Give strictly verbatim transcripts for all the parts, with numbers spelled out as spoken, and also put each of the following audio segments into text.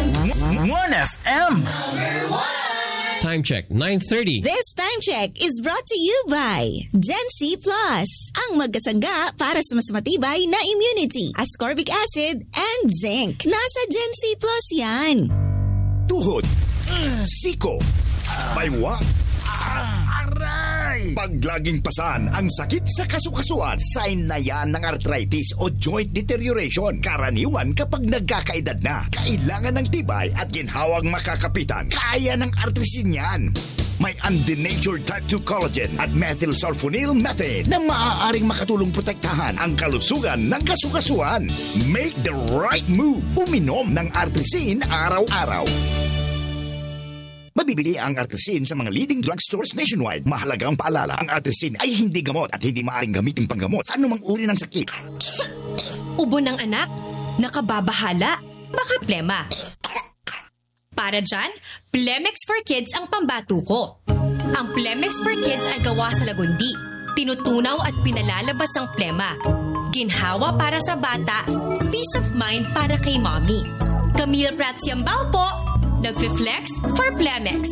one F M. Time check, nine thirty. This time check is brought to you by Gen C Plus, ang magkasangga para sa mas matibay na immunity, ascorbic acid, and zinc. Nasa Gen C Plus yan. Tuhod, siko, baywa, aray! Pag laging pasan ang sakit sa kasukasuan, sign na yan ng arthritis o joint deterioration. Karaniwan kapag nagkakaedad na, kailangan ng tibay at ginhawang makakapitan. Kaya ng artrisin yan. May undenatured type two collagen at methylsulfonyl methane na maaaring makatulong protektahan ang kalusugan ng kasukasuan. Make the right move. Uminom ng artrisin araw-araw. Mabibili ang artrisin sa mga leading drugstores nationwide. Mahalagang paalala, ang artrisin ay hindi gamot at hindi maaaring gamitin panggamot sa anumang uri ng sakit. Ubo ng anak? Nakababahala? Baka plema. Para dyan, Plemex for Kids ang pambato ko. Ang Plemex for Kids ay gawa sa lagundi. Tinutunaw at pinalalabas ang plema. Ginhawa para sa bata, peace of mind para kay mommy. Camille Pratsiambal po, nagfi-flex for Plemex.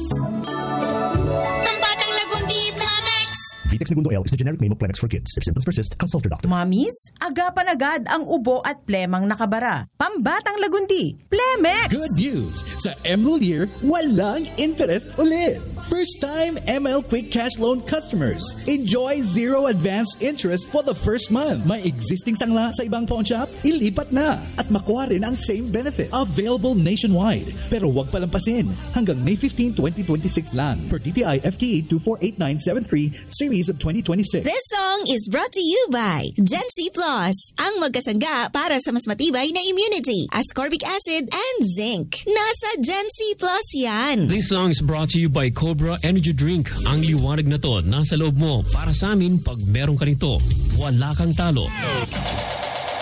Ang batang lagundi, Plemex! Vitex Segundo L is the generic name of Plemex for kids. If symptoms persist, consult your doctor. Mommies, agapan agad ang ubo at plemang nakabara. Pambatang lagundi, Plemex! Good news! Sa Emerald Year, walang interest ulit. First time M L Quick Cash Loan customers. Enjoy zero advance interest for the first month. May existing sangla sa ibang pawn shop? Ilipat na at makuha rin ang same benefit. Available nationwide. Pero wag palampasin. Hanggang May fifteenth, twenty twenty-six lang. Per D T I F T E two four eight nine seven three Series of twenty twenty-six. This song is brought to you by Gen C Plus, ang magkasangga para sa mas matibay na immunity, ascorbic acid, and zinc. Nasa Gen C Plus yan. This song is brought to you by Cobra Energy Drink. Ang liwanag na to, nasa loob mo. Para sa amin, pag meron ka nito, wala kang talo.